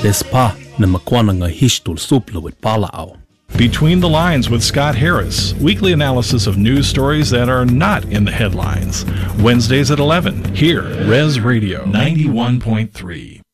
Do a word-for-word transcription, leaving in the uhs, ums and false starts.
Despa na makwananga hishtul supla with palao. Between the Lines with Scott Harris, weekly analysis of news stories that are not in the headlines. Wednesdays at eleven, here, Res Radio ninety-one point three.